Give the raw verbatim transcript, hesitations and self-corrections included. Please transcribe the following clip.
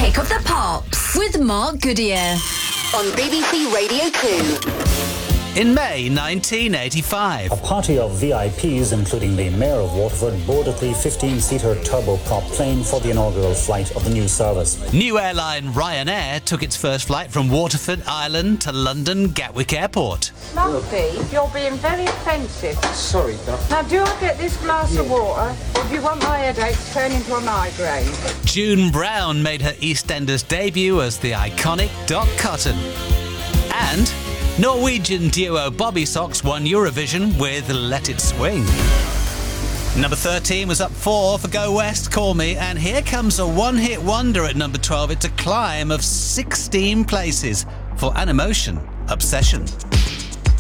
Pick of the Pops with Mark Goodyear on B B C Radio two. In May nineteen eighty-five, a party of V I Ps, including the Mayor of Waterford, boarded the fifteen-seater turboprop plane for the inaugural flight of the new service. New airline Ryanair took its first flight from Waterford, Ireland to London Gatwick Airport. Mumpy, you're being very offensive. Sorry, Doc. Now, do I get this glass yeah. of water, or do you want my headache to turn into a migraine? June Brown made her EastEnders debut as the iconic Doc Cotton. And Norwegian duo Bobby Sox won Eurovision with Let It Swing. Number thirteen was up four for Go West, Call Me, and here comes a one-hit wonder at number twelve. It's a climb of sixteen places for Animotion, Obsession.